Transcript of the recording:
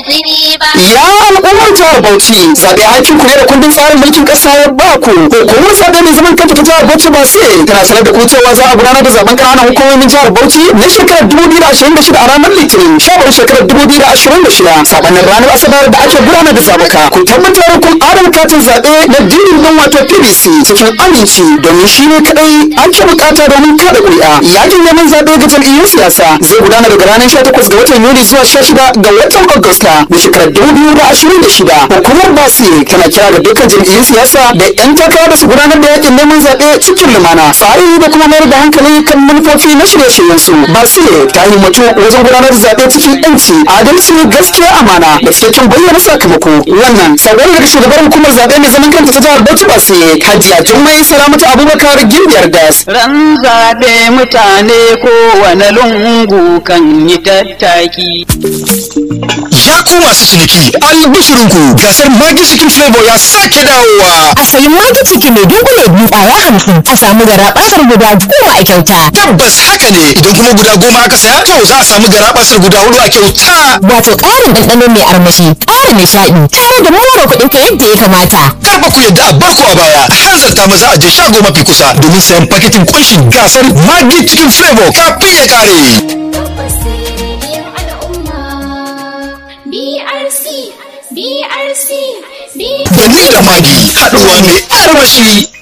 fili ba. Ya al'ummar jihar Bauchi, zaɓe aikin ku ne da kundin tsarin mulkin ƙasa ya ba ku. Hukumar zaɓe mai zaman kanta ta jihar Bauchi ba sai tana sanar da ku cewa za a gudanar da zaɓen ƙananan hukumomin jihar Bauchi na shekarar 2026 a ranar Litinin 17 shekarar 2026 sabanin ranar Asabar da ake gudanar da zaɓuka. Ku tabbatar kun adana katin zaɓe na dindindin wato PVC cikin aminci domin shi ne kaɗai ake buƙata domin kada ƙuri'a. Yakin neman zaɓe ga jam'iyyun siyasa zai gudana daga ranar 18 ga watan Yuli zuwa 16 ga watan Agusta na shekarar 2026. Hukumar Basi tana kira ga dukkan jam'iyyun siyasa da 'yan takara da su gudanar da yakin neman zaɓe cikin lumana, tsari da kuma mayar da hankali kan manufofi na shirye-shiryen su. Basi ta himmatu wajen gudanar da zaɓe cikin 'yanci, adalci, gaskiya, amana da cikakken bayyana sakamako. Wannan sabon daga shugabar hukumar zaɓe mai zaman kanta ta jihar Bauchi Basi, Hajiya Jummai Salamatu Abubakar Gimbiyar Das. Ran zaɓe mutane kowane lungu kan yi tattaki. Ya ku masu ciniki, albishirinku gasar Maggi Chicken Flavor ya sake dawowa. A sayi Maggi Chicken mai dunkule biyu ƙwaya 50 a samu garaɓasar guda 10 a kyauta. Tabbas haka ne, idan kuma guda 10 aka saya to za a samu garaɓasar guda 4 a kyauta. Wato ƙarin ɗanɗano mai armashi, ƙara nishaɗi, tare da more kuɗin ka yadda ya kamata. Kar ba ku yadda a barku a baya, hanzarta maza a je shago mafi kusa domin sayan paketin kunshin gasar Maggi Chicken Flavor kafin ya ƙare. BRC Da ni da Maggi haɗuwa mai armashi.